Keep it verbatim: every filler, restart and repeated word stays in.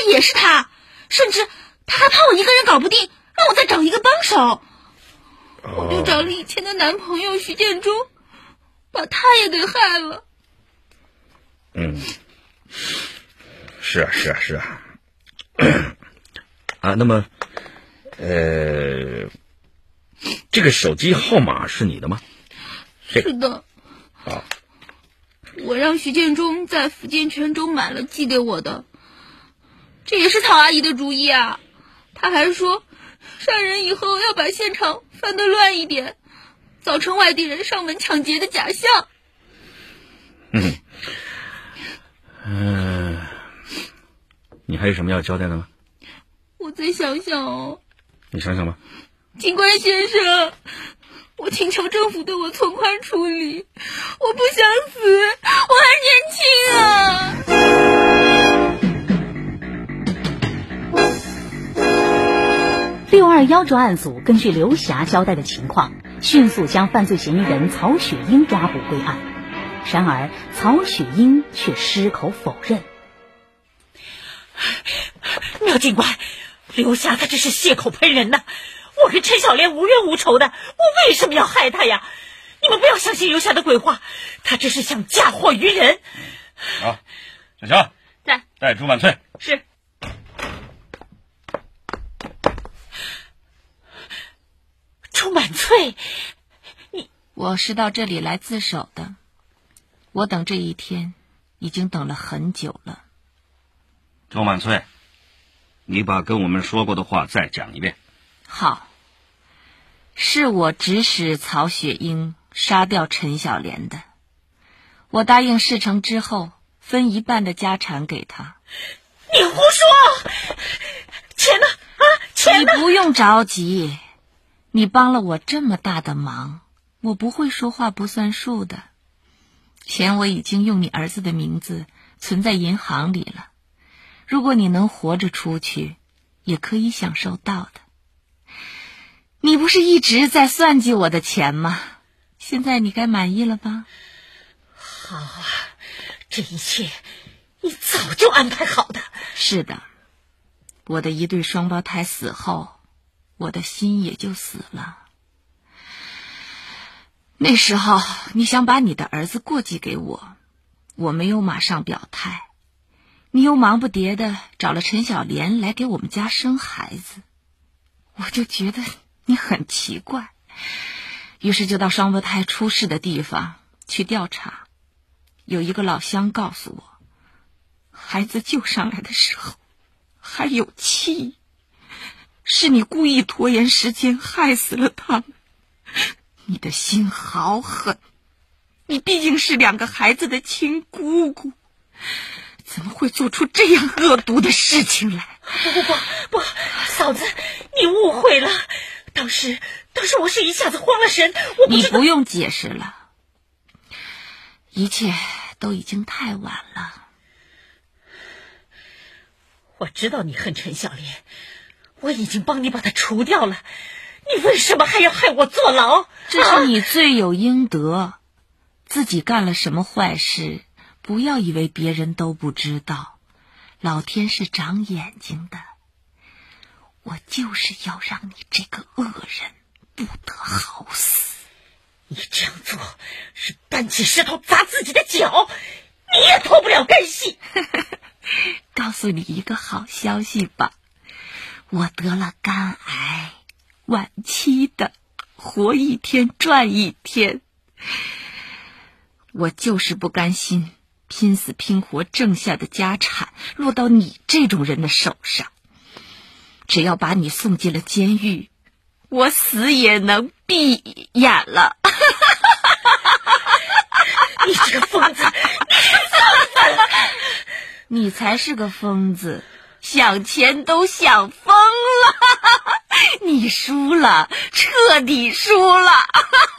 也是他，甚至他还怕我一个人搞不定，让我再找一个帮手。我就找了以前的男朋友徐建中，把他也给害了。 嗯，是啊是啊是啊。啊，那么呃这个手机号码是你的吗？ 是的。 啊， 我让徐建中在福建泉州买了寄给我的，这也是曹阿姨的主意啊。她还说杀人以后要把现场翻得乱一点，造成外地人上门抢劫的假象。 嗯嗯、呃，你还有什么要交代的吗？ 我再想想哦。 你想想吧。 警官先生，我请求政府对我从宽处理，我不想死，我还年轻啊。六二幺专案组根据刘霞交代的情况，迅速将犯罪嫌疑人曹雪英抓捕归案。然而曹雪英却矢口否认。 苗警官，刘霞他这是血口喷人呐！我跟陈小莲无冤无仇的，我为什么要害他呀？你们不要相信刘霞的鬼话，他这是想嫁祸于人。 好，小乔在， 带朱满翠。 是。 朱满翠，你我是到这里来自首的，我等这一天已经等了很久了。 周满翠，你把跟我们说过的话再讲一遍。 好，是我指使曹雪英杀掉陈小莲的，我答应事成之后分一半的家产给他。 你胡说！钱呢？啊，钱呢？ 你不用着急，你帮了我这么大的忙，我不会说话不算数的。钱我已经用你儿子的名字存在银行里了，如果你能活着出去，也可以享受到的。你不是一直在算计我的钱吗？现在你该满意了吧？ 好啊，这一切你早就安排好的。 是的，我的一对双胞胎死后，我的心也就死了。那时候你想把你的儿子过继给我，我没有马上表态，你又忙不迭的找了陈小莲来给我们家生孩子，我就觉得你很奇怪，于是就到双胞胎出事的地方去调查。有一个老乡告诉我，孩子救上来的时候还有气，是你故意拖延时间害死了他们。你的心好狠，你毕竟是两个孩子的亲姑姑，怎么会做出这样恶毒的事情来？ 不不不不，嫂子，你误会了。当时当时我是一下子慌了神，我不知道。 你不用解释了，一切都已经太晚了。 我知道你恨陈小莲，我已经帮你把她除掉了，你为什么还要害我坐牢？ 这是你罪有应得，啊，自己干了什么坏事，不要以为别人都不知道，老天是长眼睛的。我就是要让你这个恶人不得好死。 你这样做是搬起石头砸自己的脚，你也脱不了干系。 告诉你一个好消息吧，我得了肝癌，晚期的，活一天赚一天。我就是不甘心拼死拼活挣下的家产落到你这种人的手上，只要把你送进了监狱，我死也能闭眼了。 你这个疯子，你这个疯子！ 你才是个疯子，想钱都想疯了。你输了，彻底输了。